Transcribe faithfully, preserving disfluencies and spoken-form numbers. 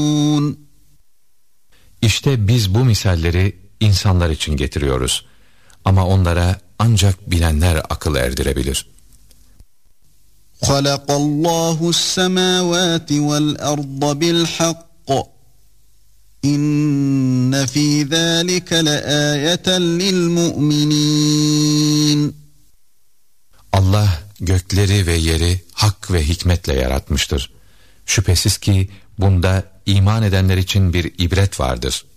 İşte biz bu misalleri insanlar için getiriyoruz. Ama onlara ancak bilenler akıl erdirebilir. خَلَقَ اللّٰهُ السَّمَاوَاتِ وَالْأَرْضَ بِالْحَقِّ إِنَّ فِي ذَٰلِكَ لَآيَةً لِلْمُؤْمِنِينَ. Allah gökleri ve yeri hak ve hikmetle yaratmıştır. Şüphesiz ki bunda iman edenler için bir ibret vardır.